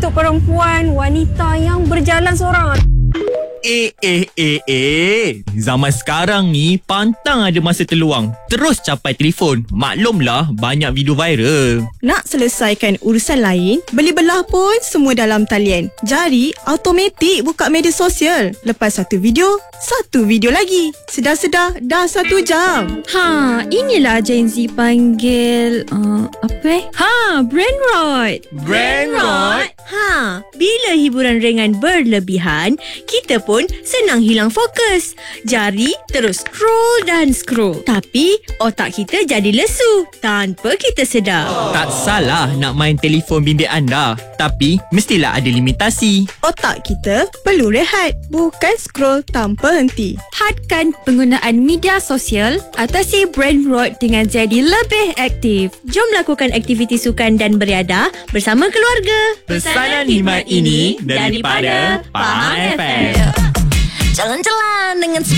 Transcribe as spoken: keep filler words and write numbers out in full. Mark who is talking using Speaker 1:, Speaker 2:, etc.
Speaker 1: untuk perempuan, wanita yang berjalan seorang.
Speaker 2: Eh, eh, eh, eh. Zaman sekarang ni pantang ada masa terluang. Terus capai telefon. Maklumlah, banyak video viral.
Speaker 3: Nak selesaikan urusan lain, beli belah pun semua dalam talian. Jari automatik buka media sosial. Lepas satu video, satu video lagi. Sedar-sedar dah satu jam.
Speaker 1: Ha, inilah Gen Z panggil uh, apa eh? Ha, brain rot.
Speaker 2: Brain rot?
Speaker 4: Ha, bila hiburan ringan berlebihan, kita pun senang hilang fokus. Jari terus scroll dan scroll. Tapi otak kita jadi lesu tanpa kita sedar.
Speaker 2: Tak salah nak main telefon bimbit anda. Tapi mestilah ada limitasi.
Speaker 3: Otak kita perlu rehat, bukan scroll tanpa henti.
Speaker 1: Hadkan penggunaan media sosial, atasi brain rot dengan jadi lebih aktif.
Speaker 4: Jom lakukan aktiviti sukan dan beriadah bersama keluarga.
Speaker 2: Pesanan khidmat ini daripada Faham F M.
Speaker 4: Jalan-jalan dengan